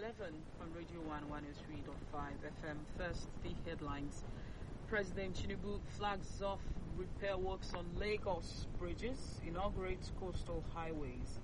11 from Radio 1 103.5 FM. First, the headlines. President Tinubu flags off repair works on Lagos bridges, inaugurates coastal highways.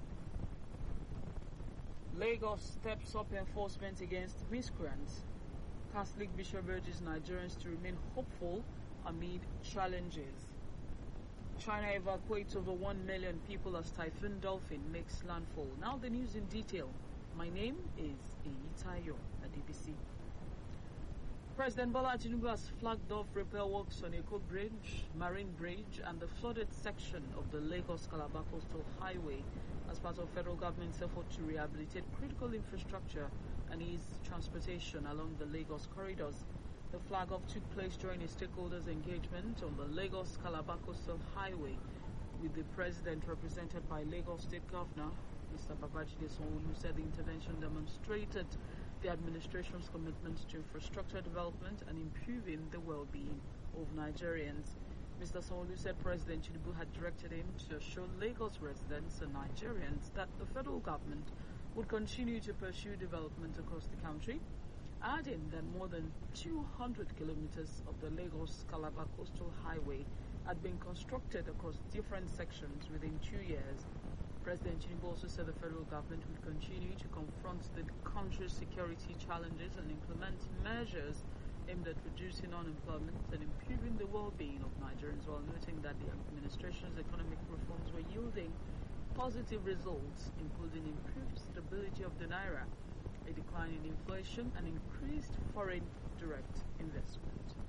Lagos steps up enforcement against miscreants. Catholic Bishop urges Nigerians to remain hopeful amid challenges. China evacuates over 1 million people as Typhoon Dolphin makes landfall. Now the news in detail. My name is Eitayo at DBC. President Bola Tinubu has flagged off repair works on Eko Bridge, Marine Bridge, and the flooded section of the Lagos-Calabar Coastal Highway as part of federal government's effort to rehabilitate critical infrastructure and ease transportation along the Lagos corridors. The flag off took place during a stakeholders' engagement on the Lagos-Calabar Coastal Highway, with the president represented by Lagos State Governor Mr. Babajide Sanwo-Olu said the intervention demonstrated the administration's commitment to infrastructure development and improving the well-being of Nigerians. Mr. Sanwo-Olu said President Tinubu had directed him to assure Lagos residents and Nigerians that the federal government would continue to pursue development across the country, adding that more than 200 kilometers of the Lagos-Calabar Coastal Highway had been constructed across different sections within 2 years. President Tinubu also said the federal government would continue to confront the country's security challenges and implement measures aimed at reducing unemployment and improving the well-being of Nigerians, while noting that the administration's economic reforms were yielding positive results, including improved stability of the naira, a decline in inflation, and increased foreign direct investment.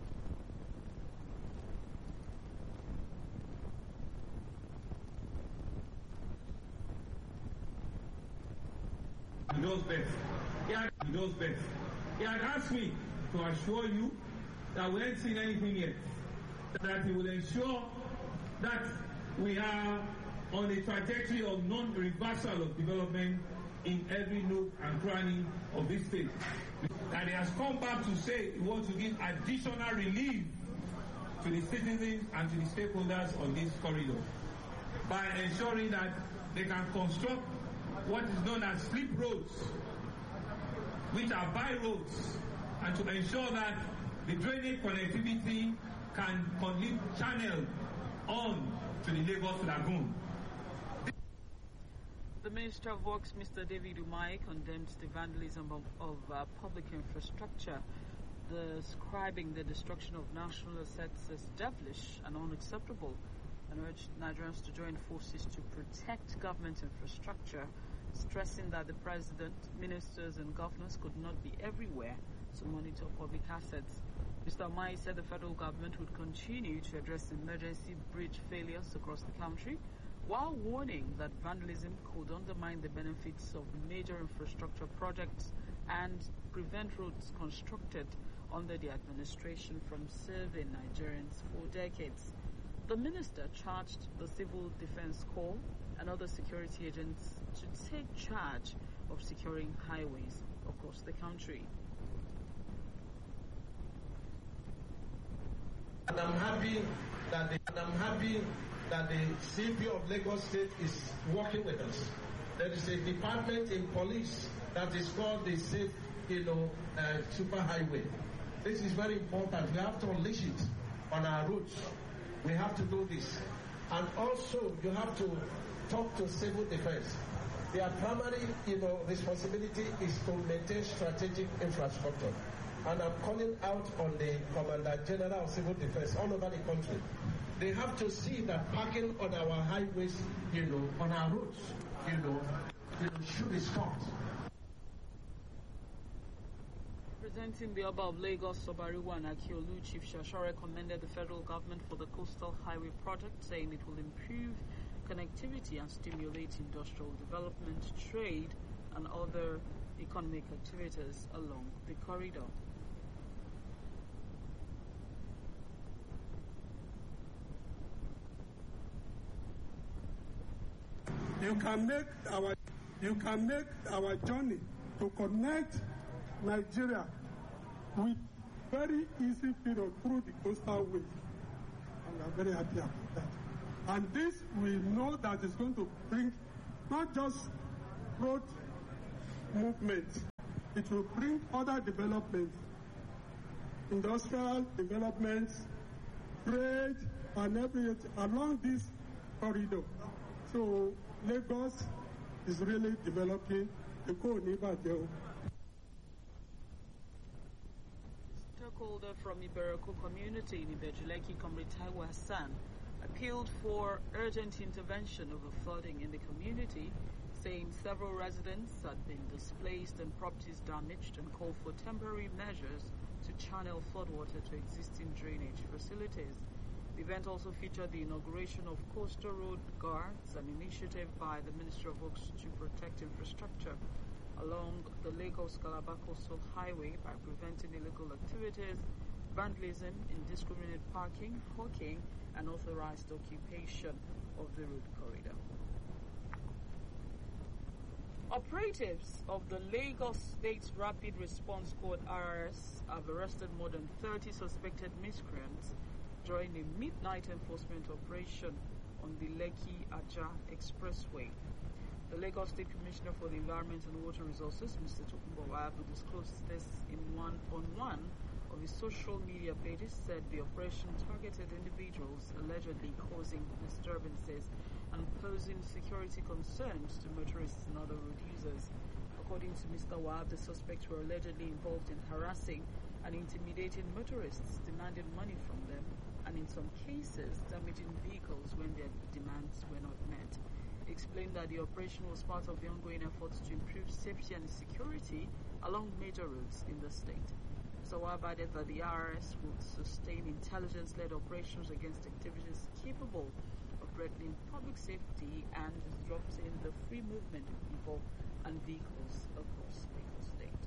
He knows best. He knows best. He had asked me to assure you that we ain't seen anything yet, that he will ensure that we are on a trajectory of non-reversal of development in every nook and cranny of this state. That he has come back to say he wants to give additional relief to the citizens and to the stakeholders on this corridor by ensuring that they can construct what is known as slip roads, which are by roads, and to ensure that the drainage connectivity can channel on to the Lagos Lagoon. The Minister of Works, Mr. David Umahi, condemned the vandalism of public infrastructure, describing the destruction of national assets as devilish and unacceptable, and urged Nigerians to join forces to protect government infrastructure, stressing that the president, ministers, and governors could not be everywhere to monitor public assets. Mr. Umahi said the federal government would continue to address emergency bridge failures across the country, while warning that vandalism could undermine the benefits of major infrastructure projects and prevent roads constructed under the administration from serving Nigerians for decades. The minister charged the Civil Defense Corps and other security agents to take charge of securing highways across the country. And I'm happy that the CP of Lagos State is working with us. There is a department in police that is called the Safe, Super Highway. This is very important. We have to unleash it on our roads. We have to do this. And also, you have to talk to civil defense. Their primary, responsibility is to maintain strategic infrastructure. And I'm calling out on the Commander General of Civil Defense all over the country. They have to see that parking on our highways, on our roads, should be stopped. Representing the Oba of Lagos, Sobariwa and Akiolu, Chief Shashore commended the federal government for the Coastal Highway project, saying it will improve connectivity and stimulate industrial development, trade, and other economic activities along the corridor. You can make our journey to connect Nigeria with very easy period through the coastal way. And we are very happy about that. And this we know that is going to bring not just road movement, it will bring other developments, industrial developments, trade, and everything along this corridor. So Lagos is really developing. Stakeholder from Iberoko community in Ibejuleki, Comrade Taiwo Hassan, appealed for urgent intervention over flooding in the community, saying several residents had been displaced and properties damaged, and called for temporary measures to channel floodwater to existing drainage facilities. The event also featured the inauguration of Coastal Road Guards, an initiative by the Ministry of Works to protect infrastructure along the Lagos-Calabar Coastal Highway by preventing illegal activities, vandalism, indiscriminate parking, hawking, and authorized occupation of the road corridor. Operatives of the Lagos State Rapid Response Squad RRS have arrested more than 30 suspected miscreants during a midnight enforcement operation on the Lekki-Ajah Expressway. The Lagos State Commissioner for the Environment and Water Resources, Mr. Tokunbo Wayabu, disclosed this on one of his social media pages, said the operation targeted individuals allegedly causing disturbances and posing security concerns to motorists and other road users. According to Mr. Wahab, the suspects were allegedly involved in harassing and intimidating motorists, demanding money from them, and in some cases damaging vehicles when their demands were not met. He explained that the operation was part of the ongoing efforts to improve safety and security along major roads in the state. Mr. Wahab added that the RRS would sustain intelligence-led operations against activities capable of threatening public safety and disrupting the free movement of people and vehicles across Lagos State.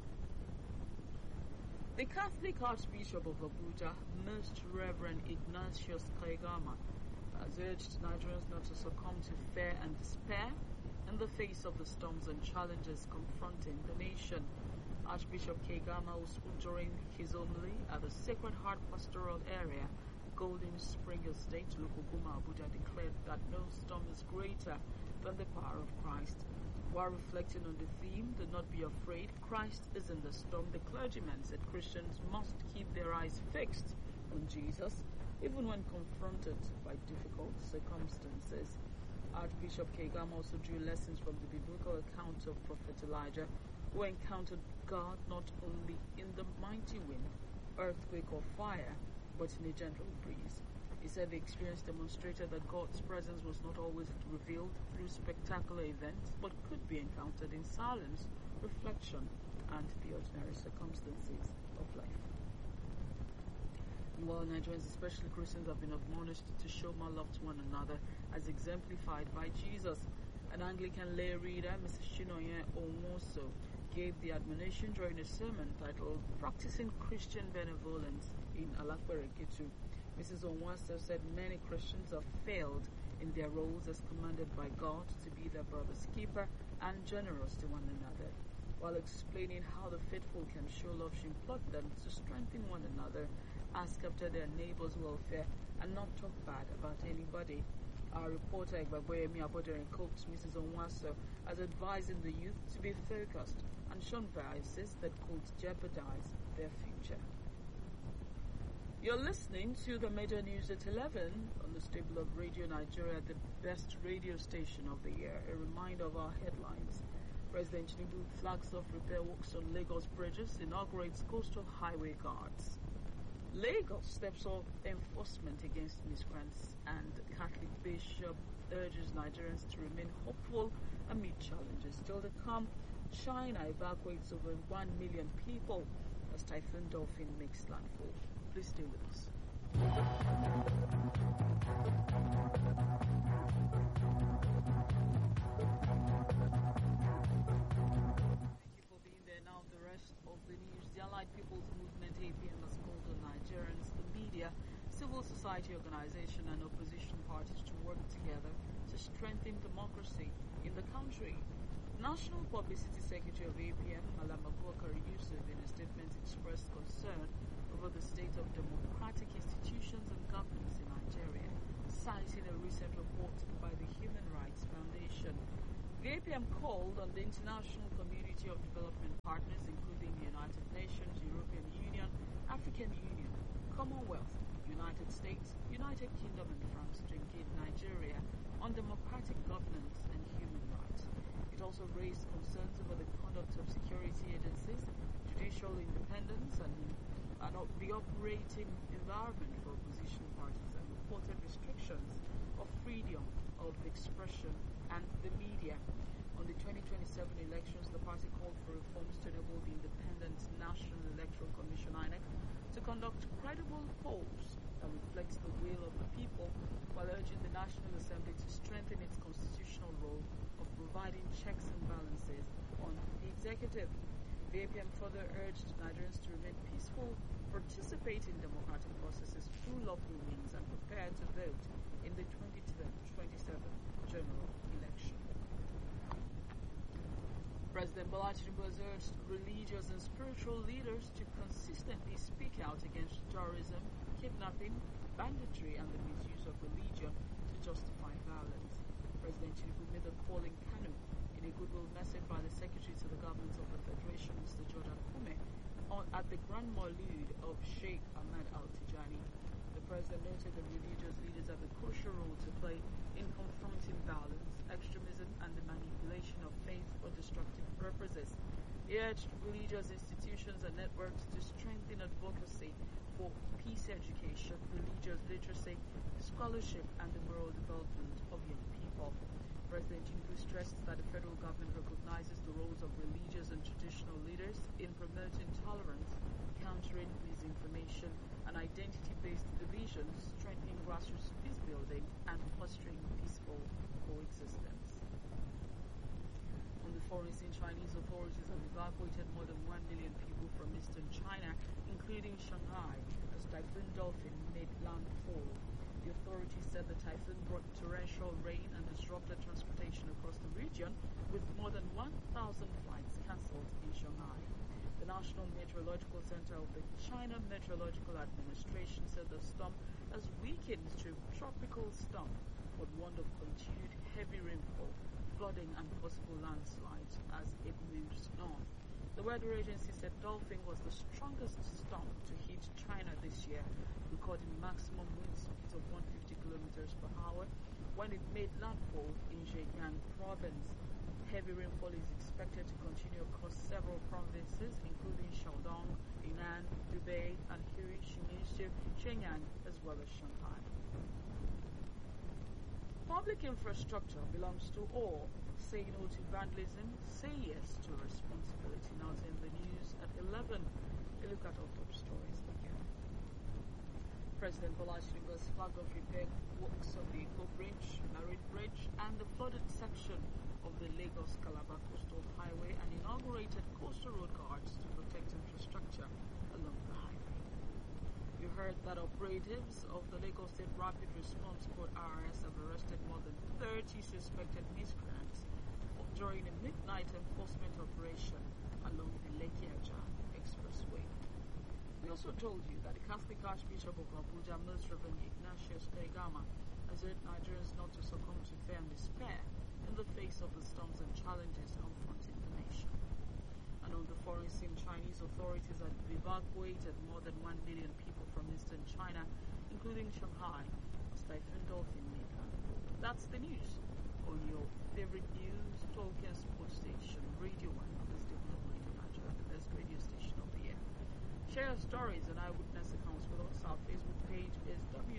The Catholic Archbishop of Abuja, Most Reverend Ignatius Kaigama, has urged Nigerians not to succumb to fear and despair in the face of the storms and challenges confronting the nation. Archbishop Kaigama, who spoke during his homily at the Sacred Heart Pastoral Area, Golden Spring Estate, Lukuguma, Abuja, declared that no storm is greater than the power of Christ. While reflecting on the theme, "Do not be afraid, Christ is in the storm," the clergyman said Christians must keep their eyes fixed on Jesus, even when confronted by difficult circumstances. Archbishop Kaigama also drew lessons from the biblical account of Prophet Elijah, who encountered God not only in the mighty wind, earthquake, or fire, but in a gentle breeze. He said the experience demonstrated that God's presence was not always revealed through spectacular events, but could be encountered in silence, reflection, and the ordinary circumstances of life. While Nigerians, especially Christians, have been admonished to show more love to one another as exemplified by Jesus, an Anglican lay reader, Mrs. Shinoye Onwoso, gave the admonition during a sermon titled "Practicing Christian Benevolence" in Alakpereketu. Mrs. Onwoso said many Christians have failed in their roles as commanded by God to be their brother's keeper and generous to one another. While explaining how the faithful can show love, she implored them to strengthen one another, ask after their neighbor's welfare, and not talk bad about anybody. Our reporter Egbaboyemi Abodere quotes Mrs. Onwoso as advising the youth to be focused and shun vices that could jeopardize their future. You're listening to the major news at 11 on the stable of Radio Nigeria, the best radio station of the year. A reminder of our headlines. President Tinubu flags off repair works on Lagos bridges, inaugurates coastal highway guards. Lagos steps up enforcement against miscreants, and Catholic Bishop urges Nigerians to remain hopeful amid challenges. Still to come, China evacuates over 1 million people as Typhoon Dolphin makes landfall. Please stay with us. Thank you for being there. Now the rest of the news. The Allied People's Movement, APM, has called on Nigerians, the media, civil society organization, and opposition parties to work together to strengthen democracy in the country. National Publicity Secretary of APM, Malam Abubakar Yusuf, in a statement expressed concern over the state of democratic institutions and governance in Nigeria, citing a recent report by the Human Rights Foundation. The APM called on the international community of development partners African Union, Commonwealth, United States, United Kingdom and France to engage Nigeria on democratic governance and human rights. It also raised concerns over the conduct of security agencies, judicial independence and the operating environment for opposition parties and reported restrictions of freedom of expression and the media. On the 2027 elections, the party called for reforms to enable the Independent National Electoral Commission (INEC) to conduct credible polls that reflects the will of the people, while urging the National Assembly to strengthen its constitutional role of providing checks and balances on the executive. The APM further urged Nigerians to remain peaceful, participate in democratic processes through lawful means, and prepare to vote in the 2027 general election. President Bola Tinubu has urged religious and spiritual leaders to consistently speak out against terrorism, kidnapping, banditry, and the misuse of religion to justify violence. President Tinubu made the call in Kano in a goodwill message by the Secretary to the Government of the Federation, Mr. Jordan Kume, at the Grand Maulud of Sheikh Ahmed Al-Tijani. The President noted that religious leaders have a crucial role to play in confronting violence, extremism, and the manipulation of faith for destructive purposes. He urged religious institutions and networks to strengthen advocacy for peace education, religious literacy, scholarship, and the moral development of young people. President Tinubu stressed that the federal government recognizes the roles of religious and traditional leaders in promoting tolerance, countering misinformation and identity-based divisions, strengthening grassroots peace building, and fostering peaceful coexistence. On the foreign scene, Chinese authorities have evacuated more than 1 million people from eastern China, including Shanghai, as Typhoon Dolphin made landfall. The authorities said the typhoon brought torrential rain and disrupted transportation across the region, with more than 1,000 flights cancelled in Shanghai. The National Meteorological Center of the China Meteorological Administration said the storm has weakened to tropical storm, but warned of continued heavy rainfall, flooding, and possible landslides as it moves north. The weather agency said Dolphin was the strongest storm to hit China this year, recording maximum wind speeds of 150 kilometers per hour when it made landfall in Zhejiang province. Heavy rainfall is expected to continue across several provinces, including Shandong, Yunnan, Hubei, and Hui, Shinshu, Shenyang, as well as Shanghai. Public infrastructure belongs to all. Say no to vandalism, say yes to responsibility. Now in the news at 11. A look at our top stories again. President Bola Tinubu has flagged off repair works of the Eko Bridge, Marine Bridge, and the flooded section of the Lagos-Calabar Coastal Highway, and inaugurated coastal road guards to protect infrastructure along the highway. You heard that operatives of the Lagos State Rapid Response Squad RRS have arrested more than 30 suspected miscreants during a midnight enforcement operation along the Lekki-Ajah Expressway. We also told you that the Catholic Archbishop of Abuja, Most Reverend Ignatius Egama, has urged Nigerians not to succumb to fear and despair in the face of the storms and challenges confronting the nation. And on the foreign scene, Chinese authorities have evacuated more than 1 million people from eastern China, including Shanghai, as Typhoon Dolphin made landfall. That's the news on your favorite news, talk and sports station, Radio 1, this development Radio Nigeria, the best radio station of the year. Share your stories and eyewitness accounts with us. Our Facebook page is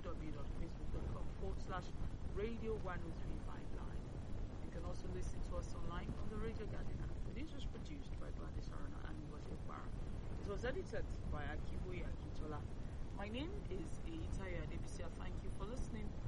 www.facebook.com/Radio1035live. You can also listen to us online on the Radio Garden app. The news was produced by Gladys Arana and Ngozi Okpara. It was edited by Akiboye Akintola. My name is Eitayo Adebisia. Thank you for listening.